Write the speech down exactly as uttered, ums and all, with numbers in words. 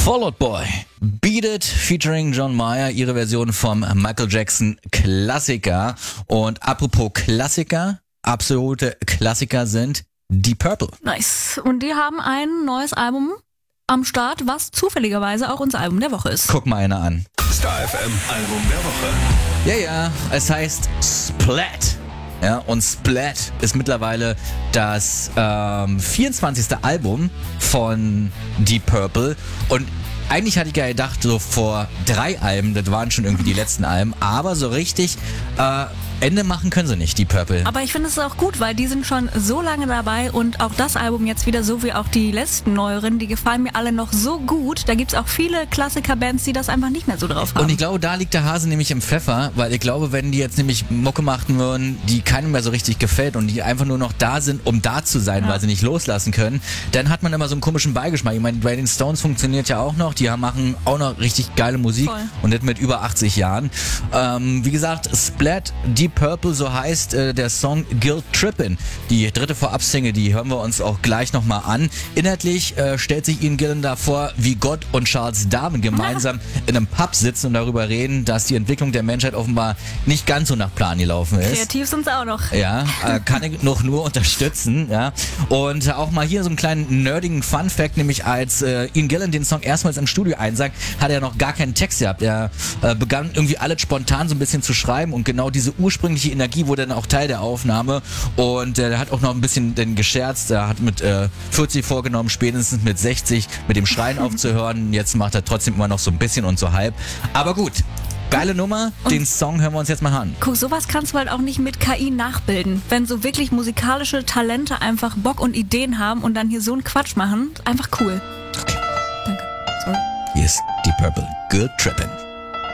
Fall Out Boy, Beat It featuring John Mayer, ihre Version vom Michael Jackson Klassiker. Und apropos Klassiker, absolute Klassiker sind Deep Purple. Nice. Und die haben ein neues Album am Start, was zufälligerweise auch unser Album der Woche ist. Guck mal einer an. Star F M Album der Woche. Ja, ja, es heißt Splat. Ja, und Splat ist mittlerweile das ähm, vierundzwanzigste Album von Deep Purple. Und eigentlich hatte ich ja gedacht, so vor drei Alben, das waren schon irgendwie die letzten Alben, aber so richtig äh, Ende machen können sie nicht, Deep Purple. Aber ich finde es auch gut, weil die sind schon so lange dabei und auch das Album jetzt wieder, so wie auch die letzten neueren, die gefallen mir alle noch so gut. Da gibt es auch viele Klassiker-Bands, die das einfach nicht mehr so drauf haben. Und ich glaube, da liegt der Hase nämlich im Pfeffer, weil ich glaube, wenn die jetzt nämlich Mucke machen würden, die keinem mehr so richtig gefällt und die einfach nur noch da sind, um da zu sein, ja, weil sie nicht loslassen können, dann hat man immer so einen komischen Beigeschmack. Ich meine, bei den Stones funktioniert ja auch noch, die machen auch noch richtig geile Musik. Voll. Und das mit über achtzig Jahren. Ähm, wie gesagt, Splat, Deep Purple, so heißt äh, der Song Guilt Trippin'. Die dritte Vorab-Single, die hören wir uns auch gleich nochmal an. Inhaltlich äh, stellt sich Ian Gillan da vor, wie Gott und Charles Darwin gemeinsam in einem Pub sitzen und darüber reden, dass die Entwicklung der Menschheit offenbar nicht ganz so nach Plan gelaufen ist. Kreativ sind sie auch noch. Ja, äh, kann ich noch nur unterstützen. Ja. Und äh, auch mal hier so einen kleinen nerdigen Fun-Fact, nämlich als äh, Ian Gillan den Song erstmals im Studio einsang, hat er noch gar keinen Text gehabt. Er äh, begann irgendwie alles spontan so ein bisschen zu schreiben und genau diese ursprüngliche Energie wurde dann auch Teil der Aufnahme und äh, er hat auch noch ein bisschen denn gescherzt. Er hat mit äh, vierzig vorgenommen, spätestens mit sechzig mit dem Schreien aufzuhören. Jetzt macht er trotzdem immer noch so ein bisschen und so halb. Aber gut. Geile Nummer, und den Song hören wir uns jetzt mal an. Guck, sowas kannst du halt auch nicht mit K I nachbilden. Wenn so wirklich musikalische Talente einfach Bock und Ideen haben und dann hier so einen Quatsch machen, einfach cool. Okay. Danke. Sorry. Hier ist Deep Purple, Guilt Trippin'.